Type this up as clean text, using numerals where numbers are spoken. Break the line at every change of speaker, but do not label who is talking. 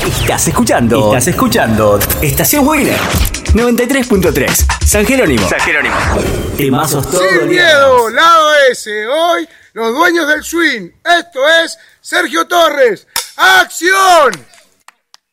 Estás escuchando Estación Wheeler 93.3 San Jerónimo. Temazos todos.
Sin miedo, lado S. Hoy, los dueños del swing. Esto es Sergio Torres. ¡Acción!